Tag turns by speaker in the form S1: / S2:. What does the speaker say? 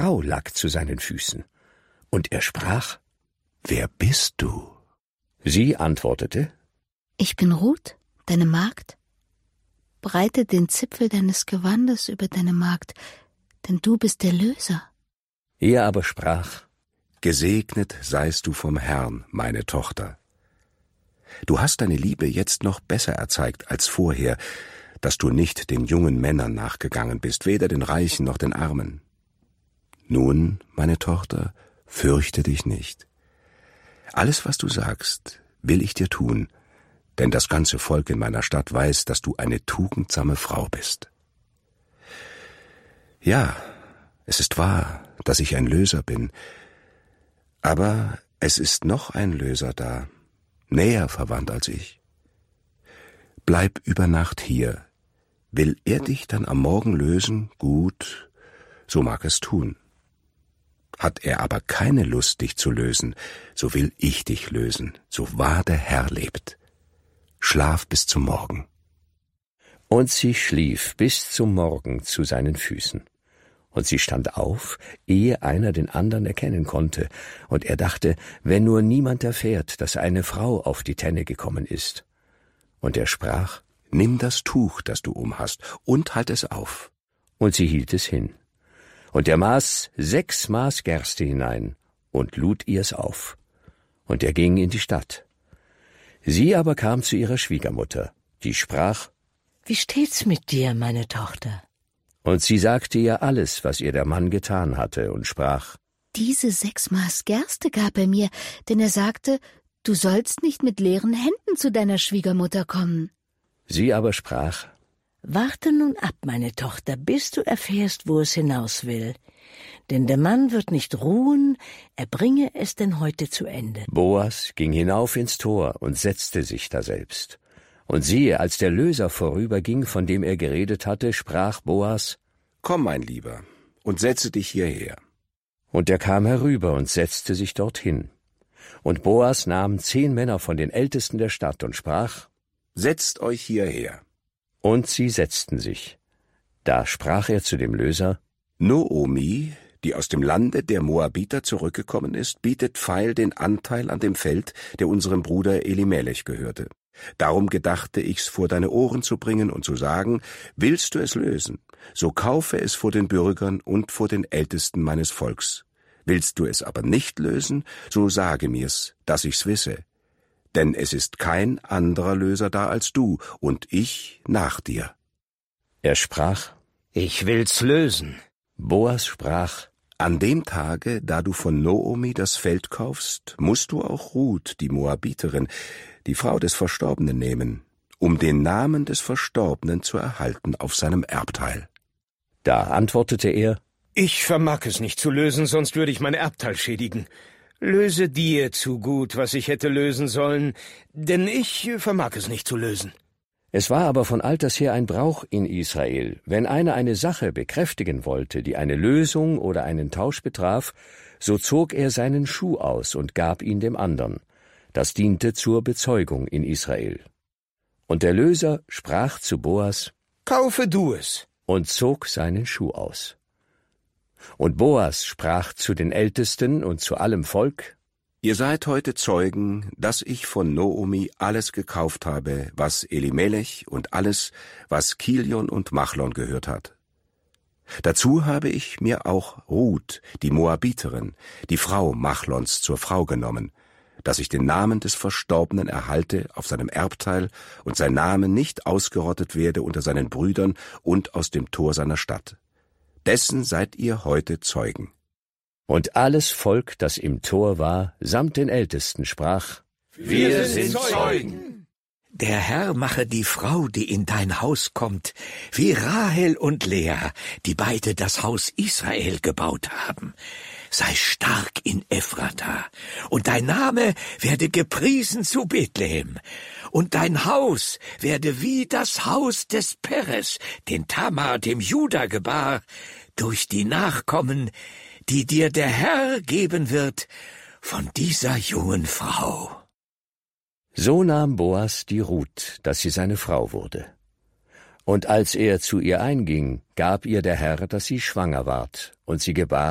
S1: Frau lag zu seinen Füßen. Und er sprach: »Wer bist du?« Sie antwortete:
S2: »Ich bin Ruth, deine Magd. Breite den Zipfel deines Gewandes über deine Magd, denn du bist der Löser.«
S1: Er aber sprach:
S3: »Gesegnet seist du vom Herrn, meine Tochter. Du hast deine Liebe jetzt noch besser erzeigt als vorher, dass du nicht den jungen Männern nachgegangen bist, weder den Reichen noch den Armen. Nun, meine Tochter, fürchte dich nicht. Alles, was du sagst, will ich dir tun, denn das ganze Volk in meiner Stadt weiß, dass du eine tugendsame Frau bist. Ja, es ist wahr, dass ich ein Löser bin, aber es ist noch ein Löser da, näher verwandt als ich. Bleib über Nacht hier. Will er dich dann am Morgen lösen, gut, so mag es tun. Hat er aber keine Lust, dich zu lösen, so will ich dich lösen, so wahr der Herr lebt. Schlaf bis zum Morgen.«
S1: Und sie schlief bis zum Morgen zu seinen Füßen. Und sie stand auf, ehe einer den anderen erkennen konnte, und er dachte, wenn nur niemand erfährt, dass eine Frau auf die Tenne gekommen ist. Und er sprach:
S3: »Nimm das Tuch, das du umhast, und halt es auf.«
S1: Und sie hielt es hin. Und er maß 6 Maß Gerste hinein und lud ihr's auf. Und er ging in die Stadt. Sie aber kam zu ihrer Schwiegermutter, die sprach:
S4: »Wie steht's mit dir, meine Tochter?«
S1: Und sie sagte ihr alles, was ihr der Mann getan hatte, und sprach:
S2: »Diese 6 Maß Gerste gab er mir, denn er sagte, du sollst nicht mit leeren Händen zu deiner Schwiegermutter kommen.«
S1: Sie aber sprach:
S4: »Warte nun ab, meine Tochter, bis du erfährst, wo es hinaus will. Denn der Mann wird nicht ruhen, er bringe es denn heute zu Ende.«
S1: Boas ging hinauf ins Tor und setzte sich daselbst. Und siehe, als der Löser vorüberging, von dem er geredet hatte, sprach Boas:
S3: »Komm, mein Lieber, und setze dich hierher.«
S1: Und er kam herüber und setzte sich dorthin. Und Boas nahm 10 Männer von den Ältesten der Stadt und sprach:
S3: »Setzt euch hierher.«
S1: Und sie setzten sich. Da sprach er zu dem Löser:
S3: »Noomi, die aus dem Lande der Moabiter zurückgekommen ist, bietet feil den Anteil an dem Feld, der unserem Bruder Elimelech gehörte. Darum gedachte ich's, vor deine Ohren zu bringen und zu sagen: Willst du es lösen, so kaufe es vor den Bürgern und vor den Ältesten meines Volks. Willst du es aber nicht lösen, so sage mir's, dass ich's wisse. Denn es ist kein anderer Löser da als du, und ich nach dir.«
S1: Er sprach:
S5: »Ich will's lösen.«
S1: Boas sprach:
S3: »An dem Tage, da du von Noomi das Feld kaufst, musst du auch Ruth, die Moabiterin, die Frau des Verstorbenen, nehmen, um den Namen des Verstorbenen zu erhalten auf seinem Erbteil.«
S1: Da antwortete er:
S5: »Ich vermag es nicht zu lösen, sonst würde ich mein Erbteil schädigen. Löse dir zu gut, was ich hätte lösen sollen, denn ich vermag es nicht zu lösen.«
S1: Es war aber von alters her ein Brauch in Israel, wenn einer eine Sache bekräftigen wollte, die eine Lösung oder einen Tausch betraf, so zog er seinen Schuh aus und gab ihn dem andern. Das diente zur Bezeugung in Israel. Und der Löser sprach zu Boas:
S5: »Kaufe du es«,
S1: und zog seinen Schuh aus. Und Boas sprach zu den Ältesten und zu allem Volk:
S3: »Ihr seid heute Zeugen, dass ich von Noomi alles gekauft habe, was Elimelech und alles, was Kilion und Machlon gehört hat. Dazu habe ich mir auch Ruth, die Moabiterin, die Frau Machlons, zur Frau genommen, dass ich den Namen des Verstorbenen erhalte auf seinem Erbteil und sein Name nicht ausgerottet werde unter seinen Brüdern und aus dem Tor seiner Stadt. Dessen seid ihr heute Zeugen.«
S1: Und alles Volk, das im Tor war, samt den Ältesten, sprach:
S6: Wir sind Zeugen.
S7: Der Herr mache die Frau, die in dein Haus kommt, wie Rahel und Lea, die beide das Haus Israel gebaut haben. Sei stark in Ephrata, und dein Name werde gepriesen zu Bethlehem, und dein Haus werde wie das Haus des Peres, den Tamar dem Juda gebar, durch die Nachkommen, die dir der Herr geben wird von dieser jungen Frau.«
S1: So nahm Boas die Ruth, dass sie seine Frau wurde. Und als er zu ihr einging, gab ihr der Herr, dass sie schwanger ward, und sie gebar